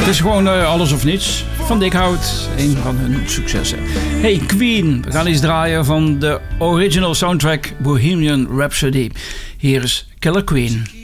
Het is gewoon alles of niets van Dick Hout, een van hun successen. Hey Queen, we gaan eens draaien van de original soundtrack Bohemian Rhapsody. Hier is Killer Queen.